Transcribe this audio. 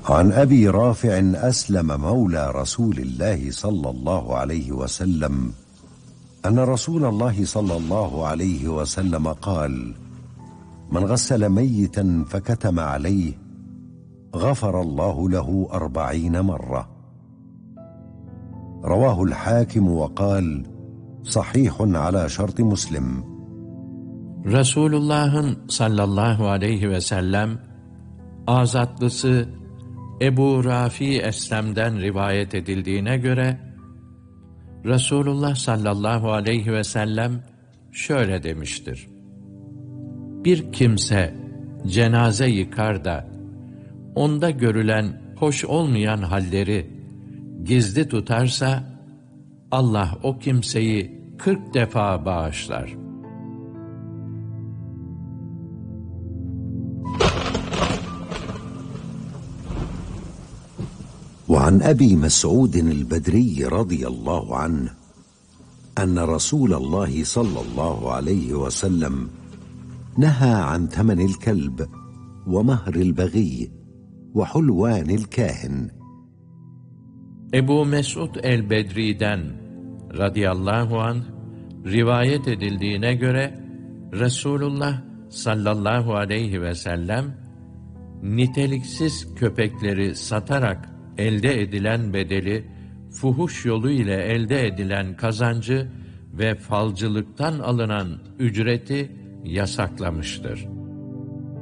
عن أبي رافع أسلم مولى رسول الله صلى الله عليه وسلم أن رسول الله صلى الله عليه وسلم قال: من غسل ميتا فكتم عليه غفر الله له 40 مرة. رواه الحاكم وقال: صحيح على şart Müslim. Resulullah'ın sallallahu aleyhi ve sellem azatlısı Ebu Rafi Eslem'den rivayet edildiğine göre Resulullah sallallahu aleyhi ve sellem şöyle demiştir: bir kimse cenaze yıkar da onda görülen hoş olmayan halleri gizli tutarsa Allah o kimseyi 40 defa bağışlar. وعن أبي مسعود البدري رضي الله عنه أن رسول الله صلى الله عليه وسلم نهى عن ثمن الكلب ومهر البغي وحلوان الكاهن. Ebu Mesud el-Bedri'den radıyallahu anh rivayet edildiğine göre Resulullah sallallahu aleyhi ve sellem niteliksiz köpekleri satarak elde edilen bedeli, fuhuş yolu ile elde edilen kazancı ve falcılıktan alınan ücreti yasaklamıştır.